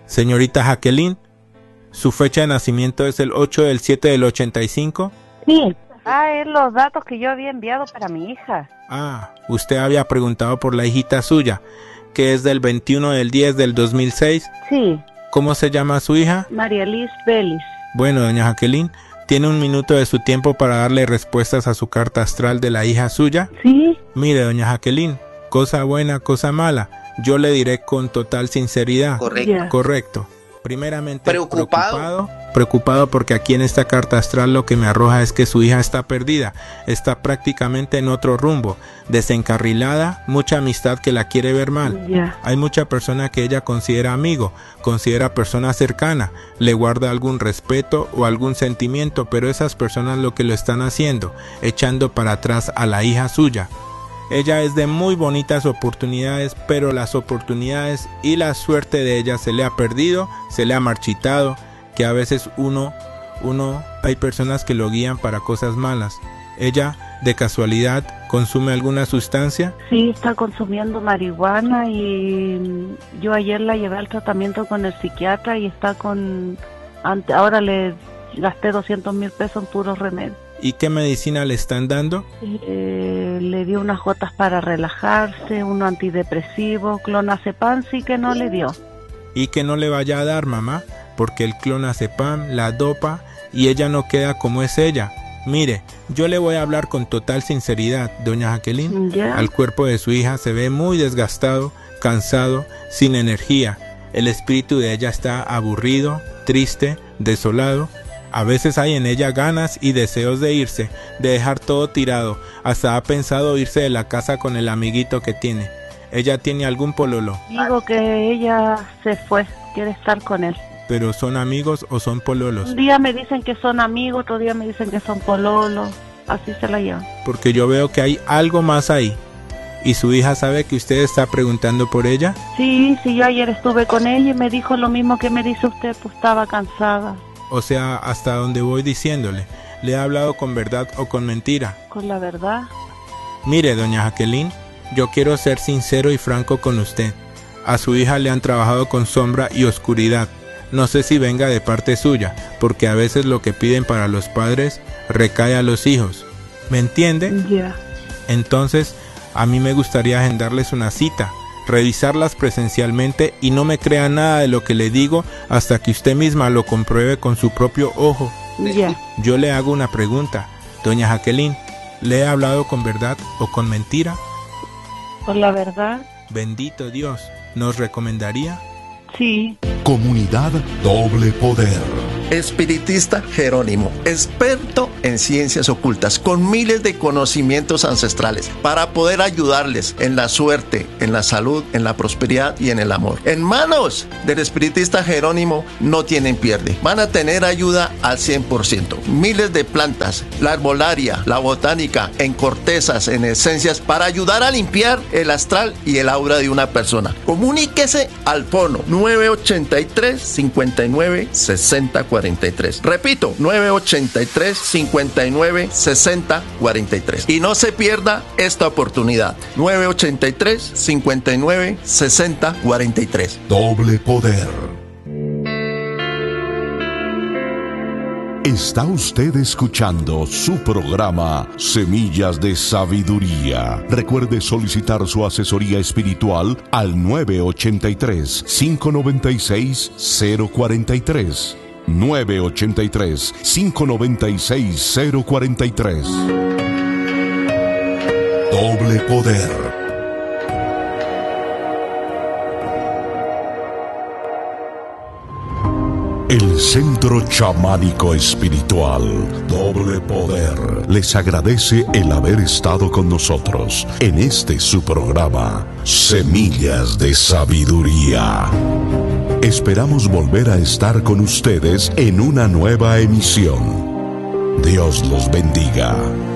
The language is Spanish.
Señorita Jacqueline, ¿su fecha de nacimiento es el 8/7/85? Sí. Es los datos que yo había enviado para mi hija. Usted había preguntado por la hijita suya, que es del 21/10/2006. Sí. ¿Cómo se llama su hija? María Liz Vélez. Bueno, doña Jacqueline, ¿tiene un minuto de su tiempo para darle respuestas a su carta astral de la hija suya? Sí. Mire, doña Jacqueline, cosa buena, cosa mala, yo le diré con total sinceridad. Correcto. Correcto. Primeramente, ¿Preocupado? Preocupado porque aquí en esta carta astral lo que me arroja es que su hija está perdida, está prácticamente en otro rumbo, desencarrilada, mucha amistad que la quiere ver mal. Hay mucha persona que ella considera amigo, considera persona cercana, le guarda algún respeto o algún sentimiento, pero esas personas lo que lo están haciendo, echando para atrás a la hija suya. Ella es de muy bonitas oportunidades, pero las oportunidades y la suerte de ella se le ha perdido, se le ha marchitado, que a veces hay personas que lo guían para cosas malas. ¿Ella, de casualidad, consume alguna sustancia? Sí, está consumiendo marihuana y yo ayer la llevé al tratamiento con el psiquiatra y está ahora le gasté 200,000 pesos en puros remedios. ¿Y qué medicina le están dando? Le dio unas gotas para relajarse, uno antidepresivo, clonazepam sí que no le dio. Y que no le vaya a dar, mamá, porque el clonazepam la dopa y ella no queda como es ella. Mire, yo le voy a hablar con total sinceridad, doña Jacqueline. Al cuerpo de su hija se ve muy desgastado, cansado, sin energía. El espíritu de ella está aburrido, triste, desolado. A veces hay en ella ganas y deseos de irse, de dejar todo tirado. Hasta ha pensado irse de la casa con el amiguito que tiene. ¿Ella tiene algún pololo? Digo que ella se fue, quiere estar con él. ¿Pero son amigos o son pololos? Un día me dicen que son amigos, otro día me dicen que son pololos. Así se la llevan. Porque yo veo que hay algo más ahí. ¿Y su hija sabe que usted está preguntando por ella? Sí, yo ayer estuve con ella y me dijo lo mismo que me dice usted, pues estaba cansada. O sea, hasta donde voy diciéndole, ¿le ha hablado con verdad o con mentira? Con la verdad. Mire, doña Jacqueline, yo quiero ser sincero y franco con usted. A su hija le han trabajado con sombra y oscuridad. No sé si venga de parte suya, porque a veces lo que piden para los padres recae a los hijos. ¿Me entiende? Ya. Entonces, a mí me gustaría agendarles una cita, revisarlas presencialmente y no me crea nada de lo que le digo hasta que usted misma lo compruebe con su propio ojo. Yo le hago una pregunta, doña Jacqueline, ¿le he hablado con verdad o con mentira? Con la verdad. Bendito Dios, ¿nos recomendaría? Sí. Comunidad Doble Poder. Espiritista Jerónimo, experto en ciencias ocultas, con miles de conocimientos ancestrales para poder ayudarles en la suerte, en la salud, en la prosperidad y en el amor. En manos del espiritista Jerónimo no tienen pierde. Van a tener ayuda al 100%. Miles de plantas, la herbolaria, la botánica, en cortezas, en esencias, para ayudar a limpiar el astral y el aura de una persona. Comuníquese al fono 983-59-6043. Repito, 983-59-6043. Y no se pierda esta oportunidad. 983-59-6043. Doble Poder. Está usted escuchando su programa Semillas de Sabiduría. Recuerde solicitar su asesoría espiritual al 983-596-043. 983-596-043. Doble Poder. El Centro Chamánico Espiritual Doble Poder les agradece el haber estado con nosotros en este su programa Semillas de Sabiduría. Esperamos volver a estar con ustedes en una nueva emisión. Dios los bendiga.